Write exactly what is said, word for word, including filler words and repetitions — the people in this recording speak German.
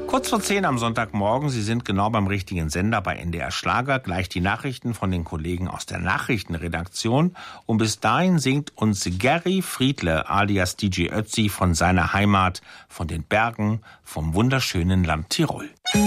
Kurz vor zehn am Sonntagmorgen. Sie sind genau beim richtigen Sender bei N D R Schlager. Gleich die Nachrichten von den Kollegen aus der Nachrichtenredaktion. Und bis dahin singt uns Gary Friedle alias D J Ötzi von seiner Heimat, von den Bergen, vom wunderschönen Land Tirol.